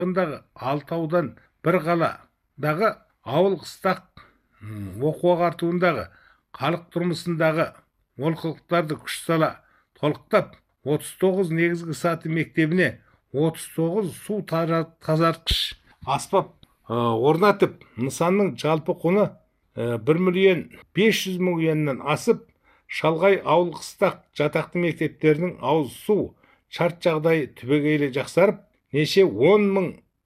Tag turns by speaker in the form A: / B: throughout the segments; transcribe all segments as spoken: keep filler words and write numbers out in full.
A: ындағы Алтаудан бір қаладағы ауыл қыстақ оқу ағартуындағы халық тұрмысындағы олқылықтарды күш сала толықтап, отыз тоғыз негізгі саты мектебіне отыз тоғыз су тазартқыш аспап орнатып, нысанның жалпы құны бір миллион бес жүз мың юаннан асып, шалғай ауыл қыстақ жатақты мектептерінің ауыз су шарт жағдайы түбегейлі жақсарып, неше он мың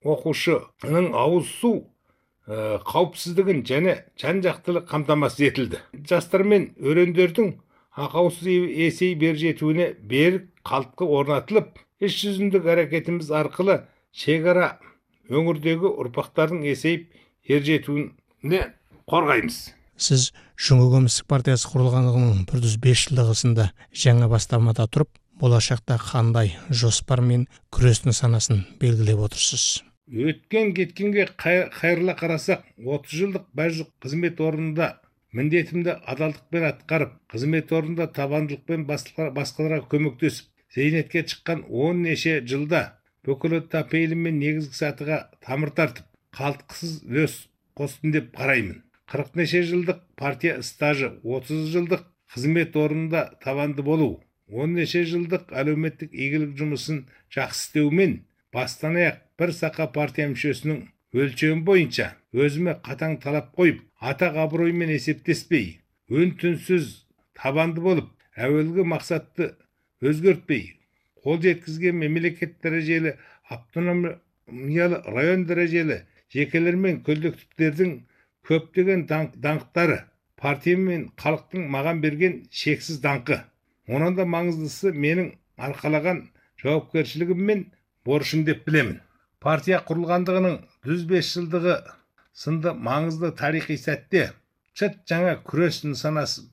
A: оқушының ауыз су қауіпсіздігін және жан-жақтылық қамтамасыз етілді. Жастар мен өрендердің ақаусыз есей бер жетуіне берік қалтқы орнатылып, іс жүзіндік әрекетіміз арқылы шекара өңірдегі ұрпақтардың есейіп ер жетуіне қорғаймыз.
B: Сіз Жүңгі Көмістік партиясы құрылғанының бір жүз бес жылдығысында жаңа бастамада тұрып, болашақта қандай жоспар мен күрес нысанасын белгілеп отырсыз?
A: Өткен кеткенге қайырлы қарасақ, отыз жылдық бәжік қызмет орнында міндетімді адалдықпен атқарып, қызмет орнында табандылықпен басқаларға көмектесіп, зейнетке шыққан он неше жылда бүкілі тапейлі мен негізгі сатыға тамыр тартып, қалтқысыз үлес қостым деп қараймын. қырық неше жылдық партия стажы, отыз жылдық қызмет орнында табанды болу, он неше жылдық әлеуметтік игілік жұмысын жақсы істеумен бастан аяқ бір сақа партия мүшесінің өлшемі бойынша өзіме қатаң талап қойып, атақ абыроймен есептеспей, үн-түнсіз табанды болып, әуелгі мақсатты өзгертпей, қол жеткізген мемлекет дәрежелі, автономиялы район дәрежелі жекелер мен коллективтердің көптеген даңқтары, партия мен халықтың маған берген шексіз даңқы. Онан да маңыздысы менің арқалаған жауапкершілігім мен борышым деп білемін. Партия құрылғандығының жүз бес жылдығы сынды маңызды тарихи сәтте чыт жаңа күрес нысанасы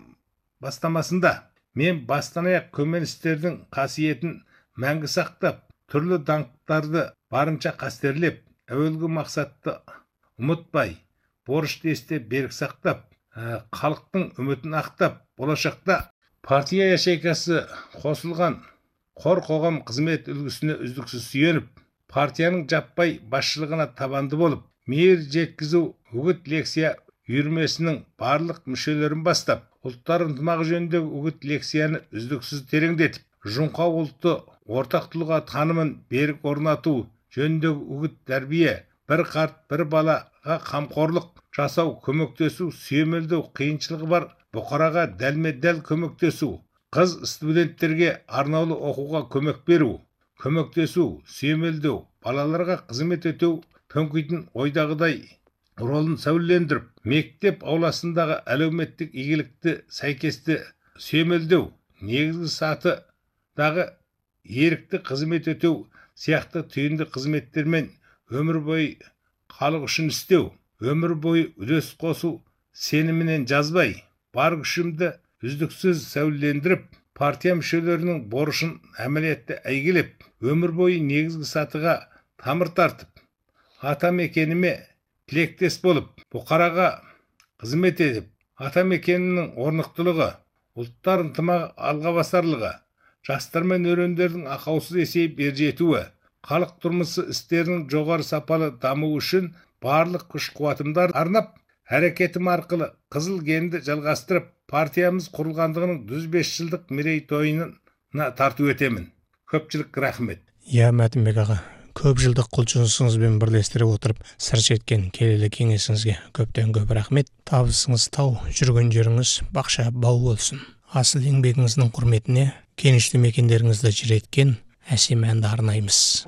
A: бастамасында мен бастан аяқ коммунистердің қасиетін мәңгі сақтап, түрлі даңқтарды барынша қастерлеп, әуелгі мақсатты ұмытпай, борышты есте берік сақтап, халықтың үмітін ақтап, болашақта партия ячейкасы қосылған қор қоғам қызмет үлгісіне үздіксіз сүйеніп, партияның жаппай басшылығына табанды болып, мейір жеткізу үгіт лекция үйірмесінің барлық мүшелерін бастап, ұлттар ынтымағы жөніндегі үгіт лекцияны үздіксіз тереңдетіп, жұңқау ұлтты ортақ тұлға танымын берік орнату жөніндегі үгіт тәрбие, бір қарт бір балаға қамқорлық жасау, көмектесу, сүйемелдеу қиыншылығы бар бұқараға дәлме-дәл көмектесу, қыз студенттерге арнаулы оқуға көмек беру, көмектесу, сүйемелдеу, балаларға қызмет ету төңкейтін ойдағыдай ролын сәулелендіріп, мектеп ауласындағы әлеуметтік игілікті сәйкесті сүйемелдеу, негізгі сатыдағы ерікті қызмет ету сияқты түйінді қызметтермен өмір бойы халық үшін істеу, өмір бойы үлес қосу сенімінен жазбай, бар күшімді үздіксіз сәулелендіріп, партия мүшелерінің борышын әмелетті әйгілеп, өмір бойы негізгі сатыға тамыр тартып, ата мекеніме тілектес болып, бұқараға қызмет етіп, ата мекенінің орнықтылығы, ұлттар ынтымағы алғабасарлығы, жастар мен өрендердің ақаусыз есейіп ер жетуі, халық тұрмысы істерінің жоғары сапалы дамуы үшін барлық күш қуатымды арнап, әрекетім арқылы қызыл генді жалғастырып, партиямыз құрылғандығының жүз бес жылдық мерейтойына тарту етемін. Көпшілік рахмет.
B: Я, Мәтінбек аға, көп жылдық құлшынысыңызбен бірлестіре отырып, сыр шерткен келелі кеңесіңізге көптен көп рахмет. Табысыңыз тау, жүрген жеріңіз бақша бау болсын. Асыл еңбегіңіздің құрметіне кенішті мекендеріңізді жіреткен әсем әнді арнаймыз.